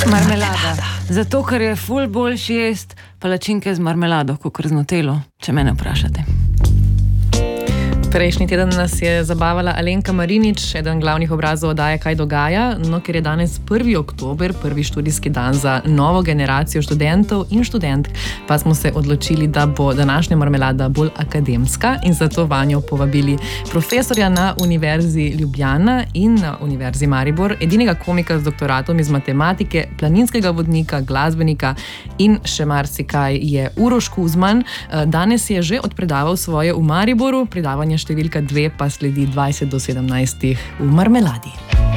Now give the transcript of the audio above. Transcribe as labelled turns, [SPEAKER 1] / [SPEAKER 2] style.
[SPEAKER 1] Marmelada. Zato, ker je ful boljši jest palačinke z marmelado, kot z nutelo, če mene vprašate.
[SPEAKER 2] Prejšnji teden nas je zabavala Alenka Marinič, eden glavnih obrazov oddaje Kaj dogaja, no ker je danes 1. oktober, prvi študijski dan za novo generacijo študentov in študentk, pa smo se odločili, da bo današnja marmelada bolj akademska in zato vanjo povabili profesorja na Univerzi Ljubljana in na Univerzi Maribor, edinega komika z doktoratom iz matematike, planinskega vodnika, glasbenika in še marsikaj je Uroš Kuzman. Danes je že odpredaval svoje v Mariboru, predavanje številka 2 pa sledi 20 do 17 v Marmeladi.